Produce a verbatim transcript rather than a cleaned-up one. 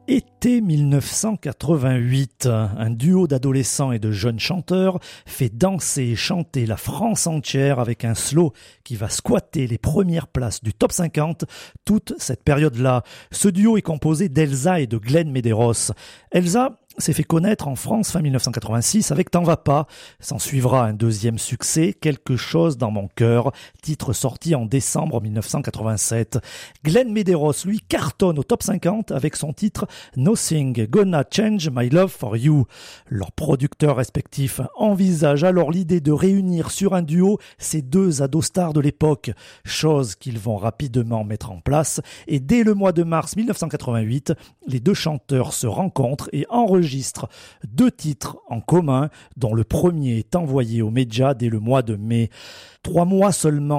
Été mille neuf cent quatre-vingt-huit, un duo d'adolescents et de jeunes chanteurs fait danser et chanter la France entière avec un slow qui va squatter les premières places du top cinquante toute cette période-là. Ce duo est composé d'Elsa et de Glenn Medeiros. Elsa s'est fait connaître en France fin mille neuf cent quatre-vingt-six avec T'en vas pas. S'en suivra un deuxième succès, Quelque chose dans mon cœur, titre sorti en décembre mille neuf cent quatre-vingt-sept. Glenn Medeiros, lui, cartonne au top cinquante avec son titre Nothing Gonna Change My Love for You. Leurs producteurs respectifs envisagent alors l'idée de réunir sur un duo ces deux ados stars de l'époque, chose qu'ils vont rapidement mettre en place, et dès le mois de mars mille neuf cent quatre-vingt-huit, les deux chanteurs se rencontrent et enregistrent deux titres en commun, dont le premier est envoyé aux médias dès le mois de mai. Trois mois seulement